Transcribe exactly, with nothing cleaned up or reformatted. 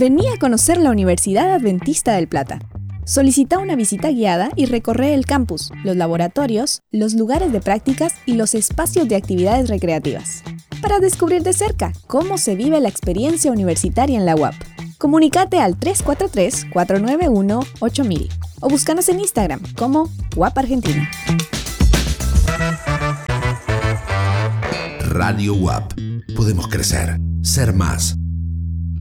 Vení a conocer la Universidad Adventista del Plata. Solicita una visita guiada y recorre el campus, los laboratorios, los lugares de prácticas y los espacios de actividades recreativas, para descubrir de cerca cómo se vive la experiencia universitaria en la U A P. Comunícate al tres cuatro tres, cuatro nueve uno, ocho mil o búscanos en Instagram como U A P Argentina. Radio U A P. Podemos crecer, ser más.